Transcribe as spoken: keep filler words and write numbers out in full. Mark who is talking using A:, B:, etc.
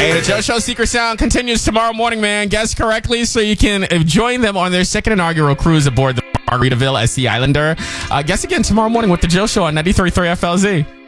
A: Hey, the Joe Show Secret Sound continues tomorrow morning, man. Guess correctly so you can join them on their second inaugural cruise aboard the Margaritaville S C Islander. Uh, guess again tomorrow morning with the Joe Show on ninety-three point three F L Z.